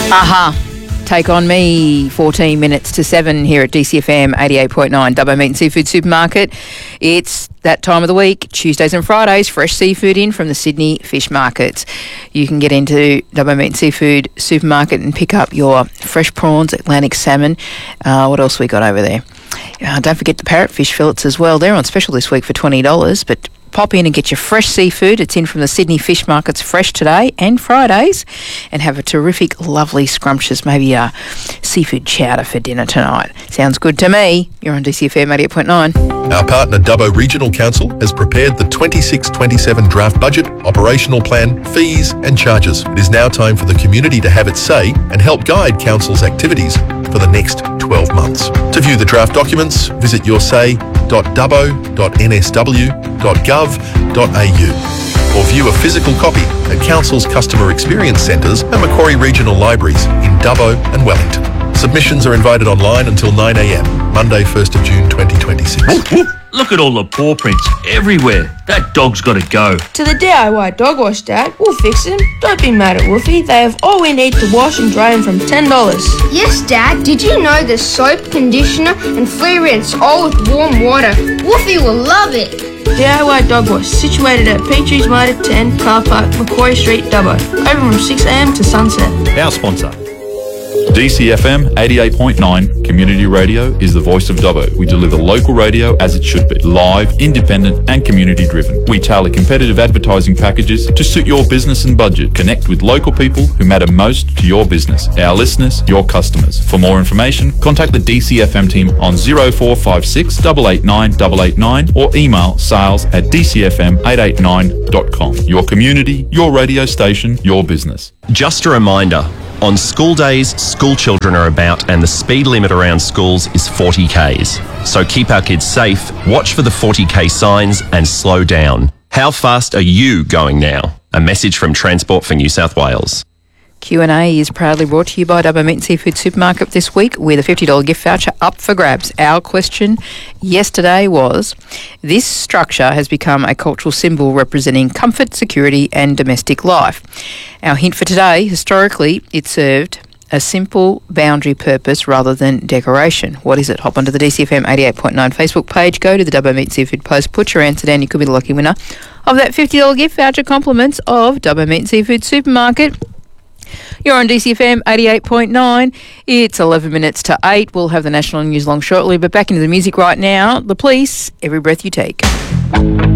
Take on me, 14 minutes to 7 here at DCFM 88.9 Dubbo Meat and Seafood Supermarket. It's that time of the week, Tuesdays and Fridays, fresh seafood in from the Sydney fish markets. You can get into Dubbo Meat and Seafood Supermarket and pick up your fresh prawns, Atlantic salmon. What else we got over there? Don't forget the parrotfish fillets as well. They're on special this week for $20, but pop in and get your fresh seafood. It's in from the Sydney fish markets fresh today and Fridays, and have a terrific, lovely, scrumptious, maybe a seafood chowder for dinner tonight. Sounds good to me. You're on DCFM 88.9. Our partner Dubbo Regional Council has prepared the 26-27 draft budget, operational plan, fees and charges. It is now time for the community to have its say and help guide Council's activities for the next 12 months. To view the draft documents, visit yoursay.dubbo.nsw.gov.au or view a physical copy at Council's Customer Experience Centres and Macquarie Regional Libraries in Dubbo and Wellington. Submissions are invited online until 9 a.m, Monday 1st of June 2026. Look at all the paw prints everywhere. That dog's got to go. To the DIY dog wash, Dad. We'll fix him. Don't be mad at Woofy. They have all we need to wash and dry him from $10. Yes, Dad. Did you know there's soap, conditioner and free rinse all with warm water? Woofy will love it. DIY dog wash, situated at Petries Motor 10, Car Park, Macquarie Street, Dubbo. Open from 6 a.m. to sunset. Our sponsor. DCFM 88.9 Community Radio is the voice of Dubbo. We deliver local radio as it should be. Live, independent and community driven. We tailor competitive advertising packages to suit your business and budget. Connect with local people who matter most to your business. Our listeners, your customers. For more information, contact the DCFM team on 0456 889 889 or email sales@dcfm889.com. Your community, your radio station, your business. Just a reminder, on school days, school children are about and the speed limit around schools is 40 Ks. So keep our kids safe, watch for the 40K signs and slow down. How fast are you going now? A message from Transport for New South Wales. Q&A is proudly brought to you by Dubbo Meat and Seafood Supermarket this week with a $50 gift voucher up for grabs. Our question yesterday was, this structure has become a cultural symbol representing comfort, security and domestic life. Our hint for today, historically, it served a simple boundary purpose rather than decoration. What is it? Hop onto the DCFM 88.9 Facebook page, go to the Dubbo Meat and Seafood post, put your answer down. You could be the lucky winner of that $50 gift voucher, compliments of Dubbo Meat and Seafood Supermarket. You're on DCFM 88.9. It's 11 minutes to 8. We'll have the national news long shortly, but back into the music right now. The Police, Every Breath You Take.